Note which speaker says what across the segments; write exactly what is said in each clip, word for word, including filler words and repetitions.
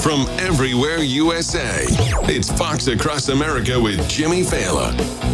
Speaker 1: from everywhere U S A. It's Fox Across America with Jimmy Fallon.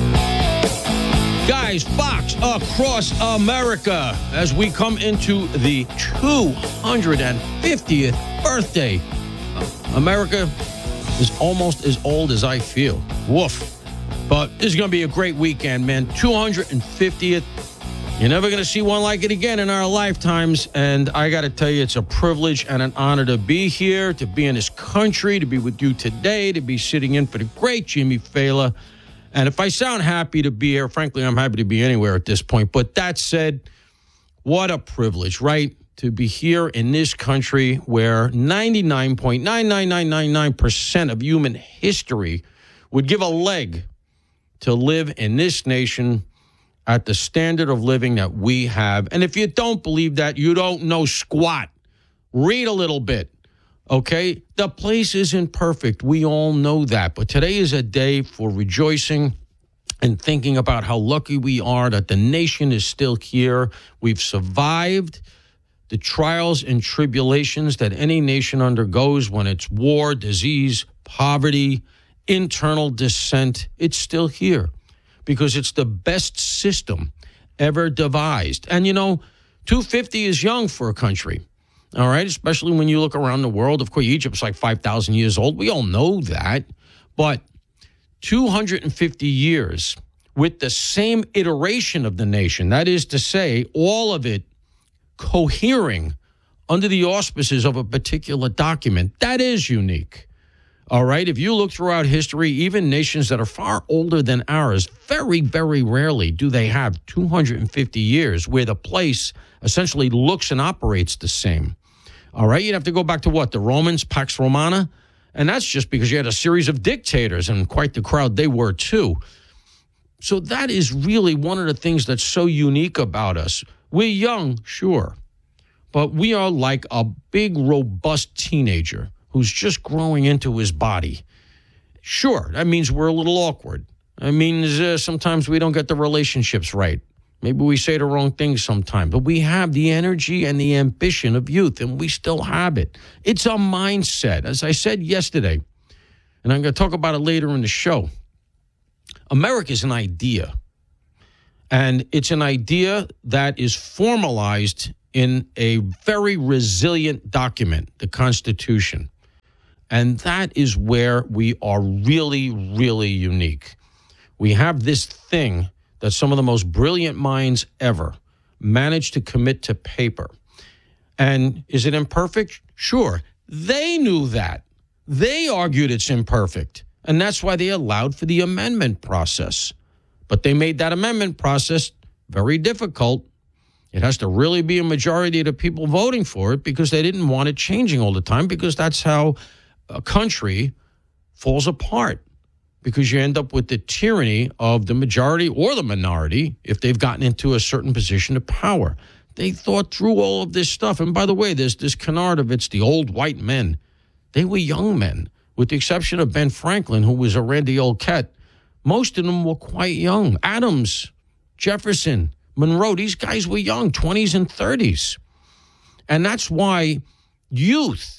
Speaker 2: Guys, Fox Across America, as we come into the two hundred fiftieth birthday. America is almost as old as I feel. Woof. But this is going to be a great weekend, man. two hundred fiftieth. You're never going to see one like it again in our lifetimes. And I got to tell you, it's a privilege and an honor to be here, to be in this country, to be with you today, to be sitting in for the great Jimmy Fallon. And if I sound happy to be here, frankly, I'm happy to be anywhere at this point. But that said, what a privilege, right? To be here in this country where ninety-nine point nine nine nine nine nine percent of human history would give a leg to live in this nation at the standard of living that we have. And if you don't believe that, you don't know squat. Read a little bit, okay? The place isn't perfect. We all know that. But today is a day for rejoicing and thinking about how lucky we are that the nation is still here. We've survived the trials and tribulations that any nation undergoes when it's war, disease, poverty, internal dissent. It's still here because it's the best system ever devised. And, you know, two hundred fifty is young for a country, all right, especially when you look around the world. Of course, Egypt's like five thousand years old. We all know that. But two hundred fifty years with the same iteration of the nation, that is to say, all of it cohering under the auspices of a particular document, that is unique. All right, if you look throughout history, even nations that are far older than ours, very, very rarely do they have two hundred fifty years where the place essentially looks and operates the same. All right, you'd have to go back to what? The Romans, Pax Romana? And that's just because you had a series of dictators, and quite the crowd they were too. So that is really one of the things that's so unique about us. We're young, sure, but we are like a big, robust teenager who's just growing into his body. Sure, that means we're a little awkward. That means uh, sometimes we don't get the relationships right. Maybe we say the wrong things sometimes, but we have the energy and the ambition of youth, and we still have it. It's a mindset. As I said yesterday, and I'm going to talk about it later in the show, America is an idea, and it's an idea that is formalized in a very resilient document, the Constitution. And that is where we are really, really unique. We have this thing that some of the most brilliant minds ever managed to commit to paper. And is it imperfect? Sure. They knew that. They argued it's imperfect. And that's why they allowed for the amendment process. But they made that amendment process very difficult. It has to really be a majority of the people voting for it because they didn't want it changing all the time, because that's how a country falls apart, because you end up with the tyranny of the majority or the minority if they've gotten into a certain position of power. They thought through all of this stuff. And by the way, there's this canard of it's the old white men. They were young men, with the exception of Ben Franklin, who was a randy old cat. Most of them were quite young. Adams, Jefferson, Monroe, these guys were young, twenties and thirties. And that's why youth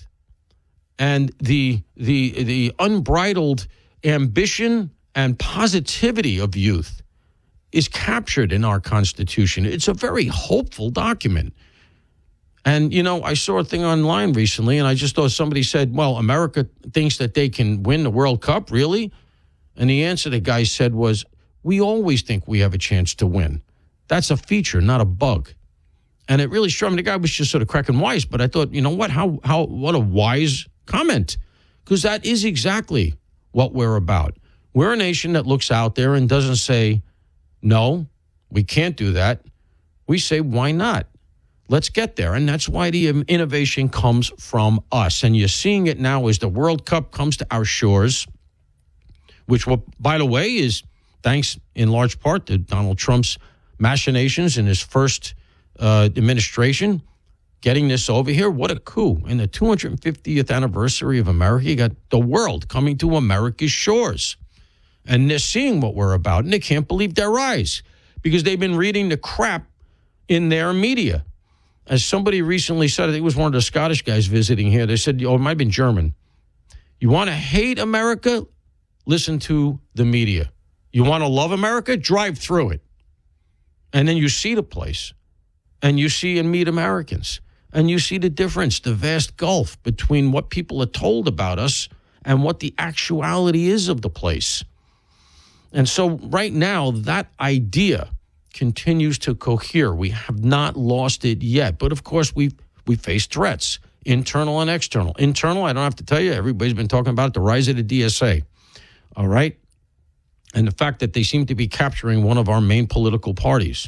Speaker 2: and the the the unbridled ambition and positivity of youth is captured in our Constitution. It's a very hopeful document. And, you know, I saw a thing online recently, and I just thought somebody said, well, America thinks that they can win the World Cup, really? And the answer the guy said was, we always think we have a chance to win. That's a feature, not a bug. And it really struck me. The guy was just sort of cracking wise, but I thought, you know what, how how what a wise comment, because that is exactly what we're about. We're a nation that looks out there and doesn't say, no, we can't do that. We say, why not? Let's get there. And that's why the innovation comes from us. And you're seeing it now as the World Cup comes to our shores, which, will, by the way, is thanks in large part to Donald Trump's machinations in his first uh, administration, getting this over here. What a coup. In the two hundred fiftieth anniversary of America, you got the world coming to America's shores. And they're seeing what we're about, and they can't believe their eyes because they've been reading the crap in their media. As somebody recently said, I think it was one of the Scottish guys visiting here, they said, oh, it might have been German. You want to hate America? Listen to the media. You want to love America? Drive through it. And then you see the place. And you see and meet Americans. And you see the difference, the vast gulf between what people are told about us and what the actuality is of the place. And so right now, that idea continues to cohere. We have not lost it yet. But of course, we we face threats, internal and external. Internal, I don't have to tell you, everybody's been talking about it, the rise of the D S A. All right? And the fact that they seem to be capturing one of our main political parties.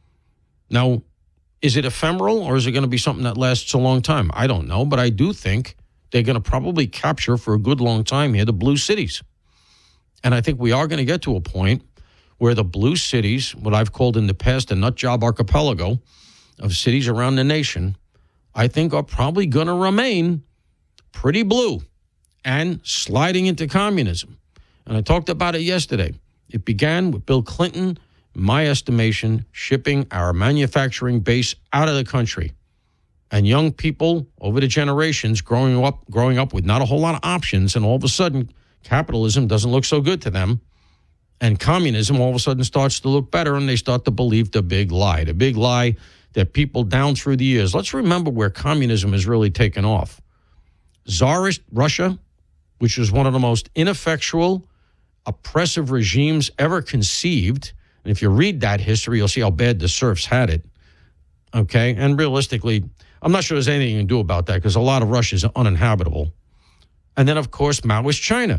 Speaker 2: Now, is it ephemeral or is it going to be something that lasts a long time? I don't know, but I do think they're going to probably capture for a good long time here the blue cities. And I think we are going to get to a point where the blue cities, what I've called in the past the nut job archipelago of cities around the nation, I think are probably going to remain pretty blue and sliding into communism. And I talked about it yesterday. It began with Bill Clinton, in my estimation, shipping our manufacturing base out of the country. And young people over the generations growing up, growing up with not a whole lot of options, and all of a sudden capitalism doesn't look so good to them. And communism all of a sudden starts to look better, and they start to believe the big lie, the big lie that people down through the years. Let's remember where communism has really taken off. Tsarist Russia, which was one of the most ineffectual, oppressive regimes ever conceived. And if you read that history, you'll see how bad the serfs had it. Okay? And realistically, I'm not sure there's anything you can do about that because a lot of Russia is uninhabitable. And then, of course, Maoist China.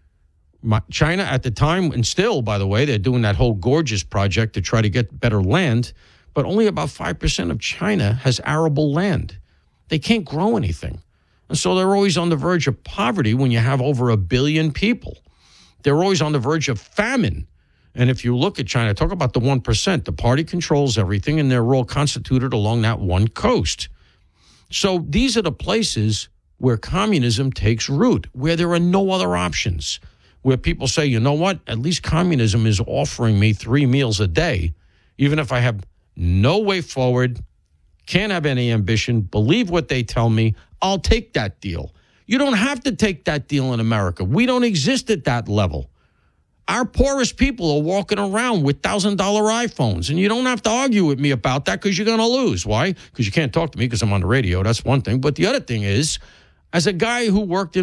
Speaker 2: China at the time, and still, by the way, they're doing that whole gorgeous project to try to get better land, but only about five percent of China has arable land. They can't grow anything. And so they're always on the verge of poverty when you have over a billion people. They're always on the verge of famine. And if you look at China, talk about the one percent, the party controls everything, and they're all constituted along that one coast. So these are the places where communism takes root, where there are no other options, where people say, you know what, at least communism is offering me three meals a day, even if I have no way forward, can't have any ambition, believe what they tell me, I'll take that deal. You don't have to take that deal in America. We don't exist at that level. Our poorest people are walking around with one thousand dollars iPhones, and you don't have to argue with me about that because you're going to lose. Why? Because you can't talk to me because I'm on the radio. That's one thing. But the other thing is, as a guy who worked in